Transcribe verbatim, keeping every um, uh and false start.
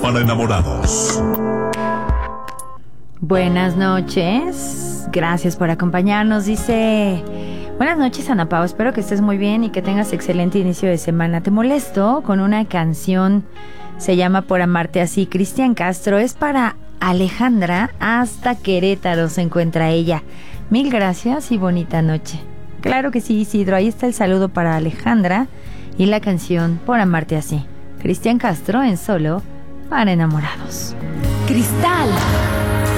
para enamorados. Buenas noches, gracias por acompañarnos. Dice: buenas noches, Ana Pao, espero que estés muy bien y que tengas excelente inicio de semana. Te molesto con una canción, se llama Por amarte así. Cristian Castro, es para Alejandra, hasta Querétaro se encuentra ella. Mil gracias y bonita noche. Claro que sí, Isidro, ahí está el saludo para Alejandra y la canción Por amarte así. Cristian Castro en Solo para enamorados. Cristal